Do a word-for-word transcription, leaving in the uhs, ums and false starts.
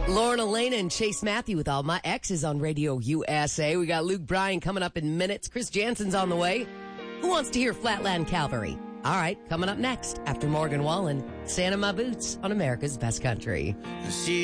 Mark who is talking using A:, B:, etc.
A: Lauren Elena and Chase Matthew with All My Exes on Radio U S A. We got Luke Bryan coming up in minutes. Chris Jansen's on the way. Who wants to hear Flatland Cavalry? All right, coming up next after Morgan Wallen, Santa My Boots on America's Best Country.
B: She